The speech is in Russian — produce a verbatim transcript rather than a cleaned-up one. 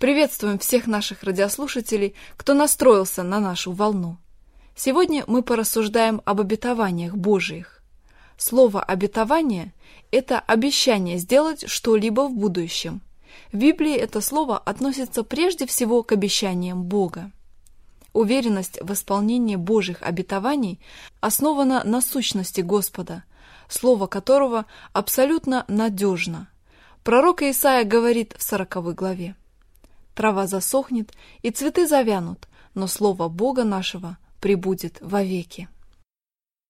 Приветствуем всех наших радиослушателей, кто настроился на нашу волну. Сегодня мы порассуждаем об обетованиях Божиих. Слово «обетование» — это обещание сделать что-либо в будущем. В Библии это слово относится прежде всего к обещаниям Бога. Уверенность в исполнении Божьих обетований основана на сущности Господа, слово которого абсолютно надежно. Пророк Исаия говорит в сороковой главе: «Трава засохнет, и цветы завянут, но слово Бога нашего пребудет вовеки».